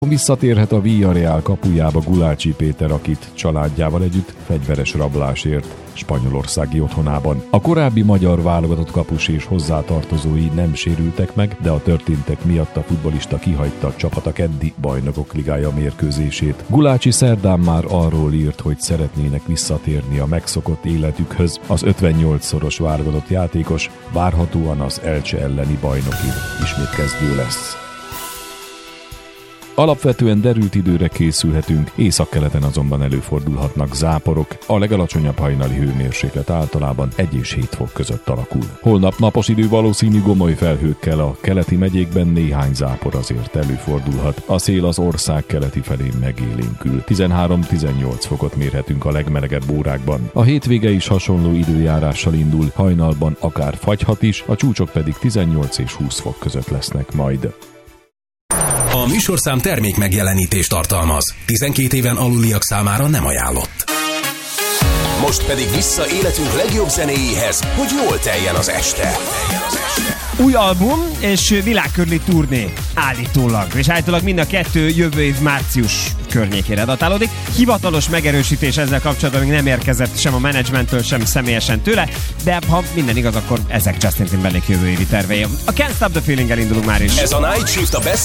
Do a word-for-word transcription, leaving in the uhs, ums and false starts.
Visszatérhet a Villarreal kapujába Gulácsi Péter, akit családjával együtt fegyveres rablásért spanyolországi otthonában. A korábbi magyar válogatott kapus és hozzátartozói nem sérültek meg, de a történtek miatt a futballista kihagyta a csapat a keddi Bajnokok Ligája mérkőzését. Gulácsi szerdán már arról írt, hogy szeretnének visszatérni a megszokott életükhöz. Az ötvennyolcszoros válogatott játékos várhatóan az Elche elleni bajnokin ismét kezdő lesz. Alapvetően derült időre készülhetünk, északkeleten azonban előfordulhatnak záporok, a legalacsonyabb hajnali hőmérséklet általában egy és hét fok között alakul. Holnap napos idő, valószínű gomoly felhőkkel, a keleti megyékben néhány zápor azért előfordulhat. A szél az ország keleti felén megélénkül. tizenhárom-tizennyolc fokot mérhetünk a legmelegebb órákban. A hétvége is hasonló időjárással indul, hajnalban akár fagyhat is, a csúcsok pedig tizennyolc és húsz fok között lesznek majd. A műsorszám termék megjelenítést tartalmaz. tizenkét éven aluliak számára nem ajánlott. Most pedig vissza életünk legjobb zenéjéhez, hogy jól teljen az este. Új album és világkörüli turné állítólag. És állítólag mind a kettő jövő év március környékére datálódik. Hivatalos megerősítés ezzel kapcsolatban még nem érkezett sem a menedzsmenttől, sem személyesen tőle, de ha minden igaz, akkor ezek Justin Timberlake jövő évi tervei. A Can't Stop the Feeling-el indulunk már is. Ez a Night Shift a best